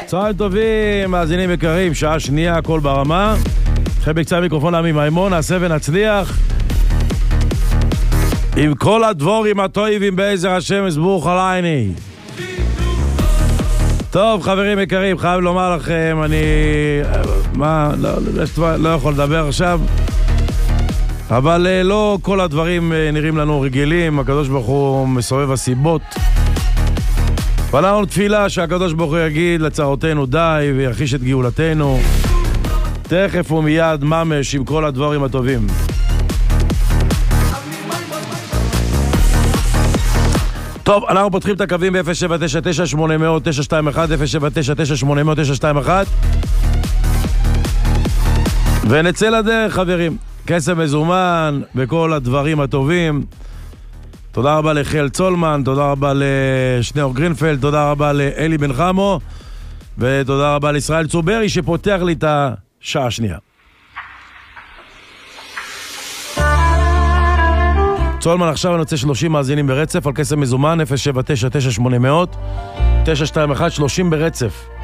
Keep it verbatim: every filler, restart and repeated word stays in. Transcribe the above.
צהריים טובים, מאזינים יקרים, שעה שנייה, הכל ברמה. אחרי בקצה המיקרופון עמי מימון, נעשה ונצליח. עם כל הדבורים הטובים בעזר השם, סבוך עלייני. טוב, חברים יקרים, חייב לומר לכם, אני... מה? לא, לא, לא יכול לדבר עכשיו. אבל לא כל הדברים נראים לנו רגילים, הקדוש ברוך הוא מסובב הסיבות. ואנחנו תפילה שהקדוש ברוך הוא יגיד לצרותינו די וירחיש את גאולתנו. תכף ומיד ממש עם כל הדברים הטובים. טוב, אנחנו פותחים את הקווים ב-אפס שבע תשע תשע שמונה אפס אפס תשע שתיים אחת, אפס שבע תשע תשע שמונה אפס אפס תשע שתיים אחת. ונצא לדרך, חברים. כסף מזומן וכל הדברים הטובים. תודה רבה לחיל צולמן, תודה רבה לשניאור גרינפלד, תודה רבה לאלי בן חמו, ותודה רבה לישראל צוברי שפותח לי את השעה השנייה. צולמן, עכשיו אני רוצה שלושים מאזינים ברצף על כסף מזומן, אפס שבע תשע תשע שמונה אפס אפס תשע שתיים אחת, שלושים ברצף.